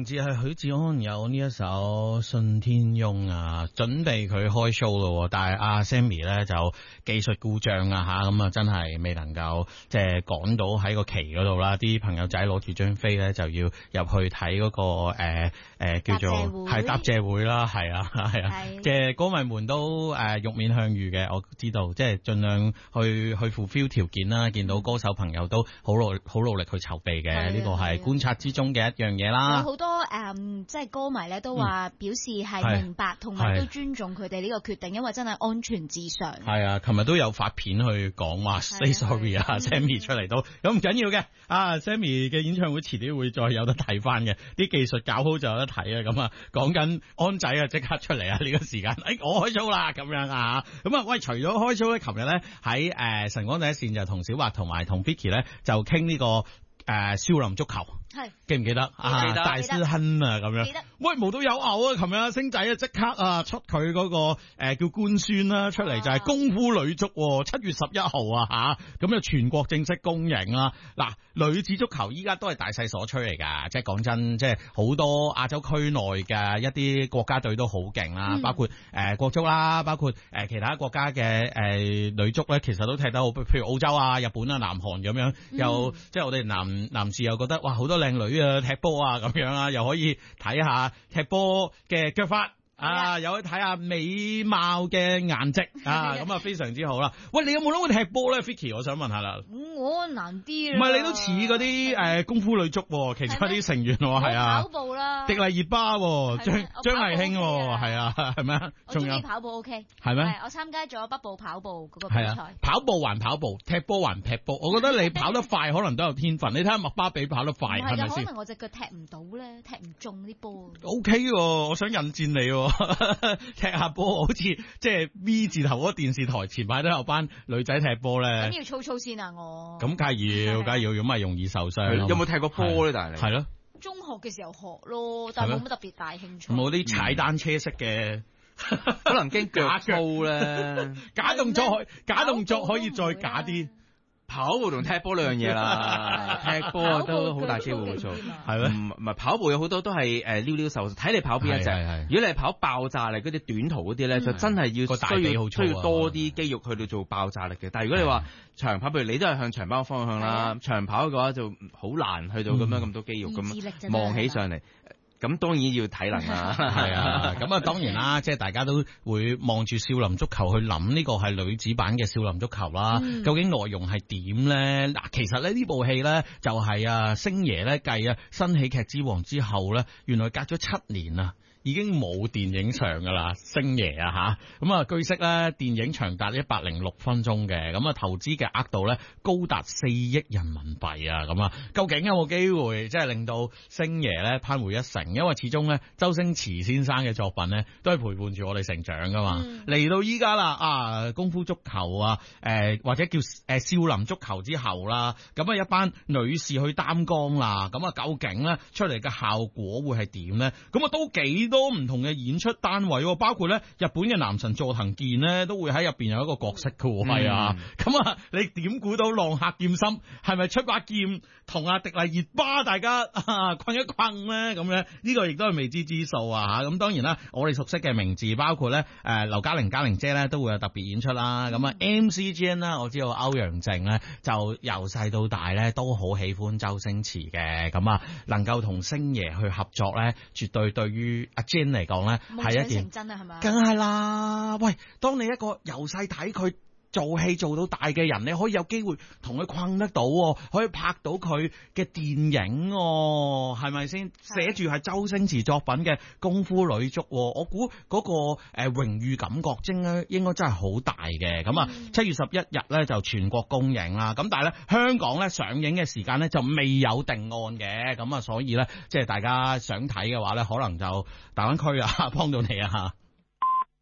至係許志安有呢一首《信天翁》啊，準備佢開 show 咯，但係阿 Sammy 咧就技術故障啊吓，咁啊真係未能夠即係趕到喺個期嗰度啦。啲朋友仔攞住張飛咧就要入去睇嗰個叫做係答謝會啦，係啊嘅歌迷們都欲面向雨嘅，我知道即係盡量去 fulfill 條件啦。見到歌手朋友都好努力去籌備嘅，呢個係觀察之中嘅一樣嘢啦。 有好多即係歌迷咧都話表示係明白同埋都尊重佢哋呢個決定，因為真係安全至上。係啊，琴日都有發片去講話 say sorry 啊，Sammy 出嚟都咁唔緊要嘅。Sammy 嘅演唱會遲啲會再有得睇翻嘅，啲技術搞好就有得睇啊。咁啊，講緊安仔啊，即刻出嚟啊！呢個時間，我開 show 啦咁樣啊。咁啊，喂，除咗開 show 咧，琴日咧喺晨光第一線就同小華同埋同 Vicky 咧就傾呢個少林足球。係記唔記得大師兄啊咁樣？記得。喂，無獨有偶啊！琴日星仔啊即刻出佢嗰個叫官宣啦出嚟，就係功夫女足7月11號啊吓，咁就全國正式公認啦。嗱，女子足球依家都係大勢所趨嚟噶，即係講真，即係好多亞洲區內嘅一啲國家隊都好勁啦，包括國足啦，包括其他國家嘅女足咧，其實都踢得好，譬如澳洲啊、日本啊、南韓咁樣，又即係我哋男士又覺得哇好多靚女啊踢波啊咁樣啊，又可以睇下踢波嘅腳法又可以睇下美貌嘅顏值咁啊非常之好啦。喂，你有冇諗過踢波咧 Vicky？ 我想問下啦。我難啲啦。唔係，你都似嗰啲功夫女足其中一啲成員係啊。跑步啦。迪麗熱巴張藝興係啊，係咪啊？仲有跑步 OK 係咩？我參加咗北部跑步嗰個比賽。跑步還跑步，踢波還踢波。我覺得你跑得快可能都有天分。你睇下麥巴比跑得快係咪先？可能我隻腳踢唔到咧，踢唔中啲波。OK 我想引戰你。踢下波好似即係 V 字頭嗰電視台前排都有班女仔踢波咧，咁要操先啊我。咁梗係要，咁咪容易受傷。有冇踢過波咧？但係係咯，中學嘅時候學咯，但係冇乜特別大興趣。冇啲踩單車式嘅，可能驚腳操咧，假動作可以再假啲。跑步同踢波兩樣嘢啦，踢波都好大機會會做，係咩？唔係跑步有好多都係溜溜手，睇你跑邊一隻。如果你係跑爆炸力嗰啲短途嗰啲咧，就真係需要多啲肌肉去到做爆炸力嘅。但係如果你話長跑，譬如你都係向長跑方向啦，長跑嘅話就好難去到咁多肌肉咁望起上嚟。咁當然要體能啦，係啊，咁啊當然啦，即係大家都會望住少林足球去諗呢個係女子版嘅少林足球啦。究竟內容係點咧？嗱，其實咧呢部戲咧就係星爺咧繼新喜劇之王之後咧，原來隔咗7年啊。已經冇電影場噶啦，星爺啊吓，咁啊據悉咧電影長達106分鐘嘅，咁啊投資嘅額度咧高達4億人民幣啊，咁啊究竟有冇機會即係令到星爺咧攀回一成？因為始終咧周星馳先生嘅作品咧都係陪伴住我哋成長噶嘛，嚟到依家啦功夫足球或者叫少林足球之後啦，咁啊一班女士去擔綱啦，咁啊究竟咧出嚟嘅效果會係點咧？咁啊都幾多唔同嘅演出單位，包括咧日本嘅男神佐藤健咧都會喺入邊有一個角色嘅，係啊，咁你點估到浪客劍心係咪出把劍同阿迪麗熱巴大家困一困咧？咁樣呢個亦都係未知之數啊吓。咁當然啦，我哋熟悉嘅名字包括咧劉嘉玲姐咧都會有特別演出啦。咁MC Jin 啦，我知道歐陽靖咧就由細到大咧都好喜歡周星馳嘅，咁能夠同星爺去合作咧，絕對對於阿 Jane 嚟講咧係一件，真係咪？梗係啦！喂，當你一個由細睇佢做戲做到大嘅人，你可以有機會同佢困得到，可以拍到佢嘅電影，係咪先？寫住係周星馳作品嘅功夫女足，我估嗰個榮譽感覺應該真係好大嘅。咁7月11日咧就全國公映啦。咁但係咧香港咧上映嘅時間咧就未有定案嘅。咁所以咧即係大家想睇嘅話咧，可能就大灣區幫到你啊。